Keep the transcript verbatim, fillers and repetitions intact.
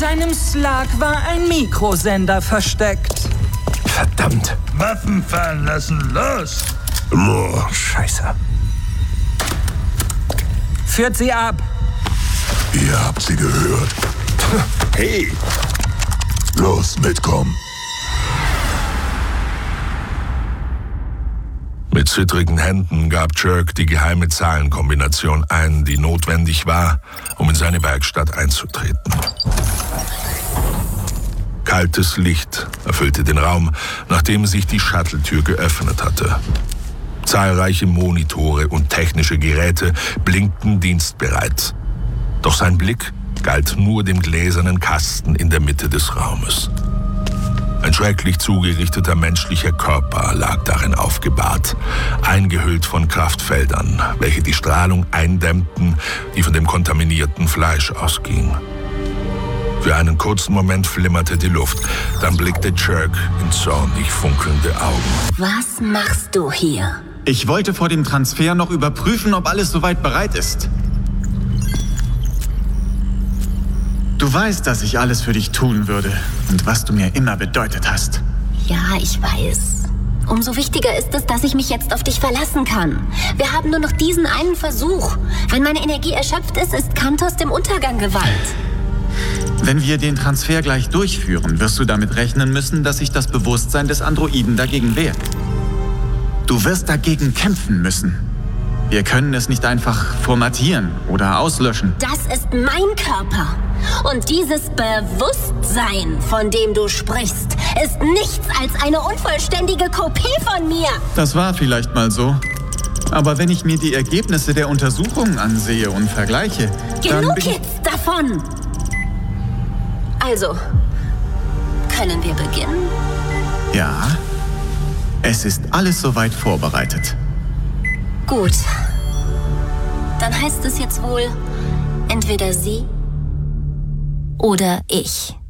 deinem Slug war ein Mikrosender versteckt. Verdammt. Waffen fallen lassen, los! Oh, Scheiße. Führt sie ab. Ihr habt sie gehört. Hey! Los, mitkommen. Mit zittrigen Händen gab Jerk die geheime Zahlenkombination ein, die notwendig war, um in seine Werkstatt einzutreten. Kaltes Licht erfüllte den Raum, nachdem sich die Shuttle-Tür geöffnet hatte. Zahlreiche Monitore und technische Geräte blinkten dienstbereit. Doch sein Blick galt nur dem gläsernen Kasten in der Mitte des Raumes. Ein schrecklich zugerichteter menschlicher Körper lag darin aufgebahrt, eingehüllt von Kraftfeldern, welche die Strahlung eindämmten, die von dem kontaminierten Fleisch ausging. Für einen kurzen Moment flimmerte die Luft, dann blickte Jerk in zornig funkelnde Augen. Was machst du hier? Ich wollte vor dem Transfer noch überprüfen, ob alles soweit bereit ist. Du weißt, dass ich alles für dich tun würde und was du mir immer bedeutet hast. Ja, ich weiß. Umso wichtiger ist es, dass ich mich jetzt auf dich verlassen kann. Wir haben nur noch diesen einen Versuch. Wenn meine Energie erschöpft ist, ist Kantos dem Untergang geweiht. Wenn wir den Transfer gleich durchführen, wirst du damit rechnen müssen, dass sich das Bewusstsein des Androiden dagegen wehrt. Du wirst dagegen kämpfen müssen. Wir können es nicht einfach formatieren oder auslöschen. Das ist mein Körper. Und dieses Bewusstsein, von dem du sprichst, ist nichts als eine unvollständige Kopie von mir. Das war vielleicht mal so. Aber wenn ich mir die Ergebnisse der Untersuchungen ansehe und vergleiche, dann Genug bin ich... jetzt davon! Also, können wir beginnen? Ja, es ist alles soweit vorbereitet. Gut. Dann heißt es jetzt wohl, entweder sie oder ich.